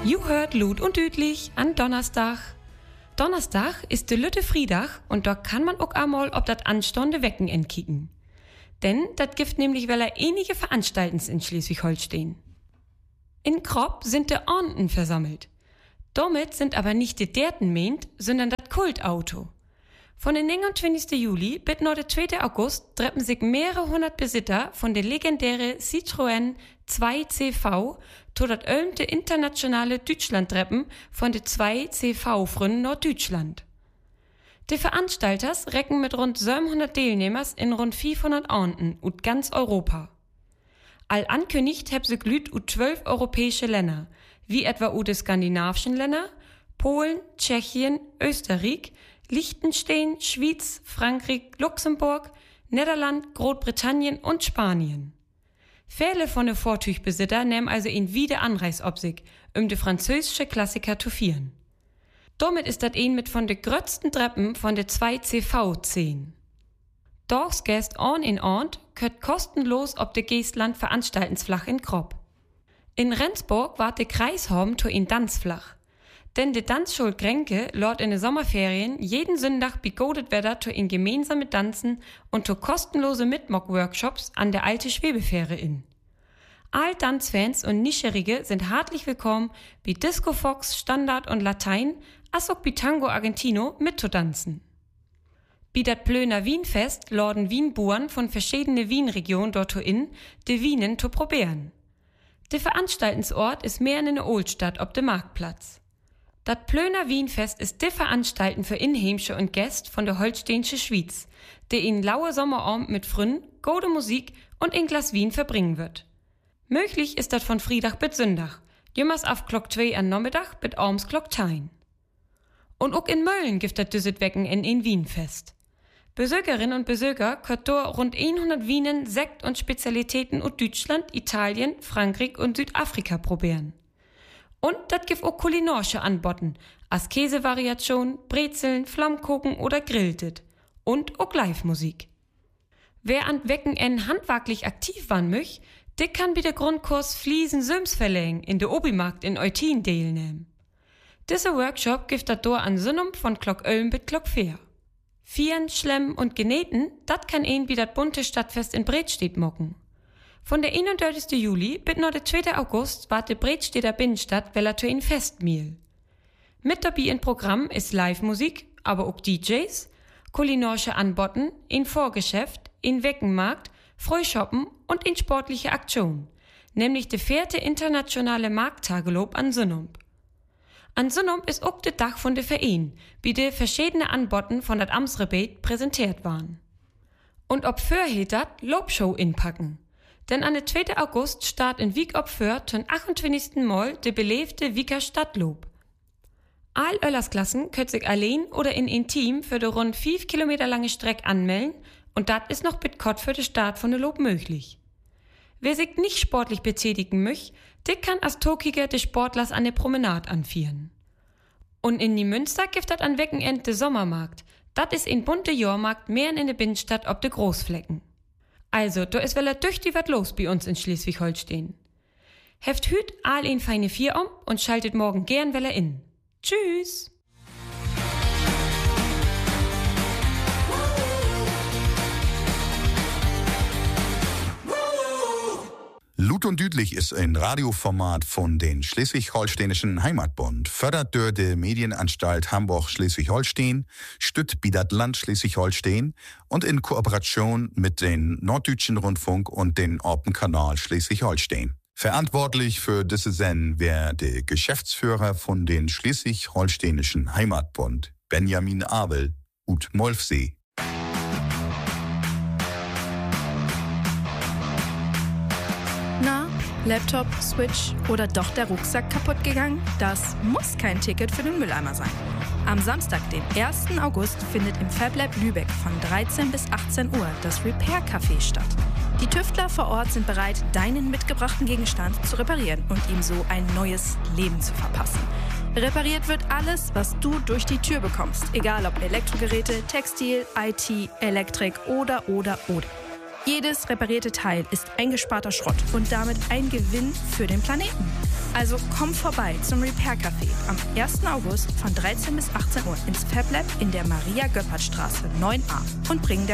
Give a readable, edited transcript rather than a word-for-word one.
You hört Lud und Düdlich an Donnerstag. Donnerstag ist de Lütte Friedach und da kann man auch einmal ob dat anstonde Wecken entkicken. Denn dat gibt nämlich einige Veranstaltens in Schleswig-Holstein. In Kropp sind de Ornten versammelt. Damit sind aber nicht die Derten meint, sondern dat Kultauto. Von den 29. Juli bis noch der 2. August treffen sich mehrere hundert Besitzer von der legendäre Citroën 2CV to dat ölmte internationale Deutschland-Treppen von de 2CV von Norddeutschland. Die Veranstalters recken mit rund 700 Teilnehmers in rund 500 Orten ut ganz Europa. All ankündigt heb sich Lüt ut 12 europäische Länder, wie etwa ut de skandinavischen Länder, Polen, Tschechien, Österreich, Liechtenstein, Schweiz, Frankreich, Luxemburg, Niederland, Großbritannien und Spanien. Viele von den Vortüchbesitter nehmen also in wieder Anreis ob sich, de französische Klassiker zu feiern. Damit ist dat ein mit von de grötzten Treppen von de 2CV-10. Dorfs Gäst on in Ort könnt kostenlos ob de Geestland Veranstaltensflach in Kropp. In Rendsburg wart de Kreishaum to in Danzflach. Denn de Tanzschule Grenke lort in de Sommerferien jeden Sonntag begodet Wetter to in gemeinsame Tanzen und to kostenlose Mitmock-Workshops an der alte Schwebefähre in. All Tanzfans und Nischerige sind herzlich willkommen, wie Disco Fox, Standard und Latein, as auch wie Tango Argentino mitzutanzen. Wie dat Plöner Wienfest lorden Wienburen von verschiedene Wienregionen dort in, de Wienen to probieren. De Veranstaltensort ist mehr in der Oldstadt ob de Marktplatz. Dat Plöner Wienfest ist de Veranstalten für Inheimsche und Gäste von der Holsteinische Schweiz, der in laue Sommerabend mit Frünn, gute Musik und ein Glas Wien verbringen wird. Möglich ist dat von Friedach bis Sündach, jemals auf Glock 2 an Nachmittag bis abends Glock 10. Und auch in Mölln gibt dat düsset Wecken in Wienfest. Besökerinnen und Besöker könnt dort rund 100 Wienen, Sekt und Spezialitäten aus Deutschland, Italien, Frankreich und Südafrika probieren. Und dat gibt auch kulinarische Anbotten, as Käsevariation, Brezeln, Flammkuchen oder Grilltet. Und auch Live-Musik. Wer an Wecken handwerklich aktiv waren möch, der kann bei der Grundkurs Fliesen Söms verlegen in der Obimarkt in Eutin teilnehmen. Dieser Workshop gibt dat dort an Sünnum von Glock 11 bis Glock 4. Vieren, Schlemmen und Geneten, dat kann ein wie dat bunte Stadtfest in Bredstedt mocken. Von der 31. Juli bis noch der 2. August wart de Bredstedter Binnenstadt wellertö in Festmiel. Mit dabei im Programm ist Live-Musik, aber auch DJs, kulinarische Anbotten, in Vorgeschäft, in Weckenmarkt, Frühshoppen und in sportliche Aktion, nämlich de 4. internationale Markttagelob an Sünnump. An Sünnump ist auch de Dach von de Verein, wie de verschiedene Anbotten von dat Amtsrebet präsentiert waren. Und ob dat Lobshow inpacken. Denn an der 2. August start in Wiek op Föhr zum 28. Mal de belebte Wieker Stadtlob. All Öllersklassen könnt sich allein oder in ein Team für de rund 5 Kilometer lange Streck anmelden und dat ist noch bitkott für de Start von de Lob möglich. Wer sich nicht sportlich betätigen möcht, der kann als Tokiger de Sportlers an der Promenade anfieren. Und in die Münster gibt dat an Weckenend de Sommermarkt. Dat ist ein bunte Jahrmarkt mehr in der Binnenstadt ob de Großflecken. Also, da ist weller tüchtig wat los bei uns in Schleswig-Holstein. Heft hüt all ein feine Vier und schaltet morgen gern weller in. Tschüss! Lud und Düdlich ist ein Radioformat von den Schleswig-Holsteinischen Heimatbund, fördert durch die Medienanstalt Hamburg-Schleswig-Holstein, stützt das Land Schleswig-Holstein und in Kooperation mit den Norddeutschen Rundfunk und den Orpenkanal Schleswig-Holstein. Verantwortlich für diese Sendung wäre der Geschäftsführer von den Schleswig-Holsteinischen Heimatbund, Benjamin Abel, ut Molfsee. Na, Laptop, Switch oder doch der Rucksack kaputt gegangen? Das muss kein Ticket für den Mülleimer sein. Am Samstag, den 1. August, findet im FabLab Lübeck von 13 bis 18 Uhr das Repair Café statt. Die Tüftler vor Ort sind bereit, deinen mitgebrachten Gegenstand zu reparieren und ihm so ein neues Leben zu verpassen. Repariert wird alles, was du durch die Tür bekommst, egal ob Elektrogeräte, Textil, IT, Elektrik oder. Jedes reparierte Teil ist eingesparter Schrott und damit ein Gewinn für den Planeten. Also komm vorbei zum Repair Café am 1. August von 13 bis 18 Uhr ins FabLab in der Maria-Göppert-Straße 9a und bring